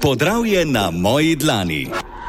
Podravje na moji dlani.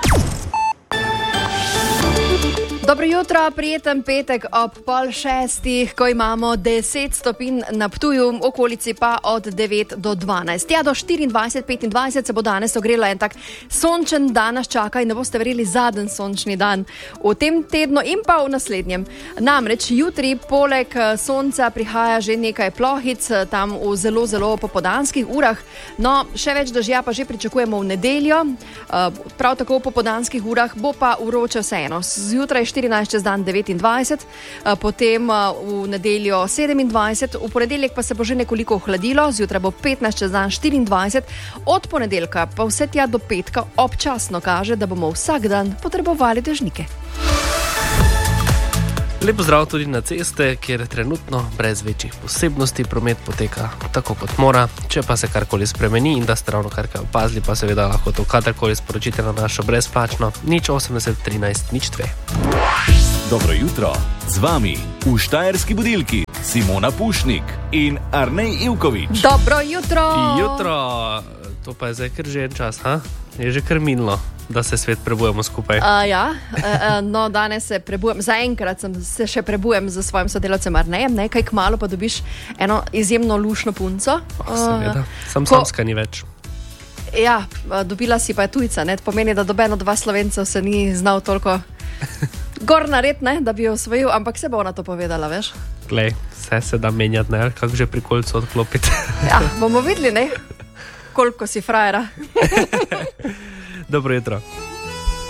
Dobro jutro, prijeten petek ob 5:30, ko imamo 10 stopinj na Ptuju, okolici pa od 9 do 12. Ja, do 24-25 se bo danes ogrelo en tak sončen dan nas čaka in ne boste verjeli, zadnji sončni dan v tem tednu in pa v naslednjem. Namreč jutri poleg sonca prihaja že nekaj plohic, tam v zelo popoldanskih urah. No, še več dežja pa že pričakujemo v nedeljo, prav tako v popoldanskih urah, bo pa vroče vseeno. Zjutraj 14, čez dan 29, potem v nedeljo 27, v ponedeljek pa se bo že nekoliko ohladilo, zjutraj bo 15, čez dan 24, od ponedeljka pa vse tja do petka občasno kaže, da bomo vsak dan potrebovali dežnike. Lep pozdrav tudi na ceste, kjer trenutno brez večjih posebnosti promet poteka tako kot mora. Če pa se karkoli spremeni in da ste ravno kar opazili, pa seveda lahko to kadarkoli sporočite na našo brezplačno 080 13 02. Dobro jutro, z vami v Štajerski budilki Simona Pušnik in Arnej Ivković. Dobro jutro! Jutro! To pa je zdaj kar že en čas, ha? Je že kar minilo, da se svet prebujemo skupaj. No, danes se prebujem, zaenkrat se še prebujem z svojim sodelavcem Arnejem, nekaj kmalu pa dobiš eno izjemno lušno punco. Seveda, samska ni več. Ja, dobila si pa je tujca, ne? Pomeni, da doben od vas Slovencev se ni znal toliko gor nared, ne? Da bi jo osvojil, ampak se bo ona to povedala, veš? Glej, vse se da menjati, ne? Kako že pri kolcu odklopiti. Ja, bomo videli, ne? Koliko si frajera. Dobro jutro.